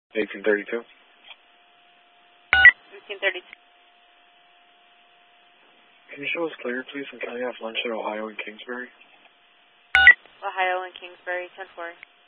1832. 1832. Can you show us clear, please? I'm trying to have lunch at Ohio and Kingsbury. Ohio and Kingsbury, 10-4.